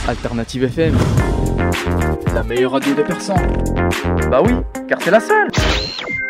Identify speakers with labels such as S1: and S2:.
S1: Alternative FM, la meilleure radio de Persan.
S2: Bah oui, car c'est la seule.